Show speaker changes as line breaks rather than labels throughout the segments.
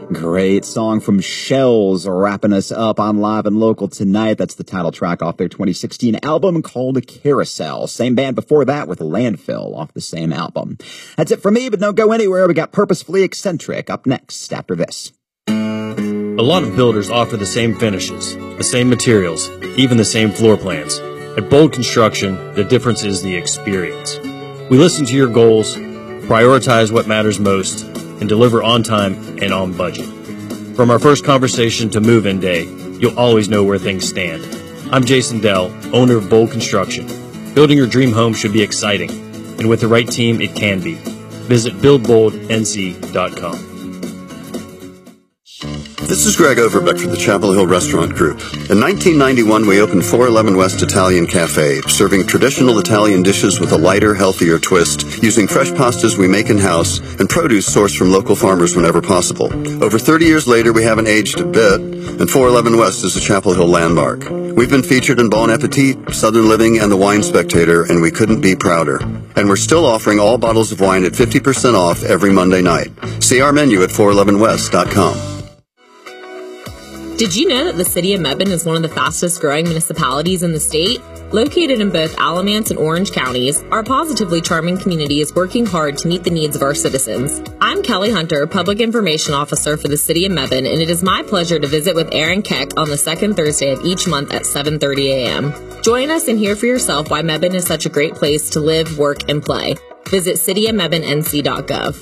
Great song from Shells wrapping us up on Live and Local tonight. That's the title track off their 2016 album called Carousel. Same band before that with Landfill off the same album. That's it for me, but don't go anywhere. We got Purposefully Eccentric up next after this.
A lot of builders offer the same finishes, the same materials, even the same floor plans. At Bold Construction, the difference is the experience. We listen to your goals, prioritize what matters most, and deliver on time and on budget. From our first conversation to move-in day, you'll always know where things stand. I'm Jason Dell, owner of Bold Construction. Building your dream home should be exciting, and with the right team, it can be. Visit buildboldnc.com.
This is Greg Overbeck for the Chapel Hill Restaurant Group. In 1991, we opened 411 West Italian Cafe, serving traditional Italian dishes with a lighter, healthier twist, using fresh pastas we make in-house and produce sourced from local farmers whenever possible. Over 30 years later, we haven't aged a bit, and 411 West is a Chapel Hill landmark. We've been featured in Bon Appetit, Southern Living, and The Wine Spectator, and we couldn't be prouder. And we're still offering all bottles of wine at 50% off every Monday night. See our menu at 411west.com.
Did you know that the city of Mebane is one of the fastest growing municipalities in the state? Located in both Alamance and Orange counties, our positively charming community is working hard to meet the needs of our citizens. I'm Kelly Hunter, Public Information Officer for the city of Mebane, and it is my pleasure to visit with Aaron Keck on the second Thursday of each month at 7:30 a.m. Join us and hear for yourself why Mebane is such a great place to live, work, and play. Visit cityofmebanenc.gov.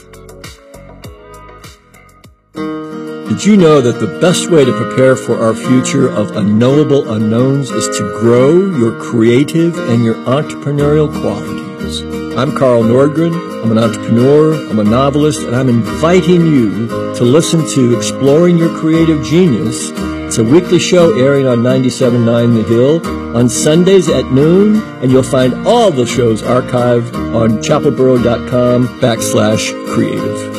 Did you know that the best way to prepare for our future of unknowable unknowns is to grow your creative and your entrepreneurial qualities? I'm Carl Nordgren. I'm an entrepreneur, I'm a novelist, and I'm inviting you to listen to Exploring Your Creative Genius. It's a weekly show airing on 97.9 The Hill on Sundays at noon, and you'll find all the shows archived on chapelboro.com/creative.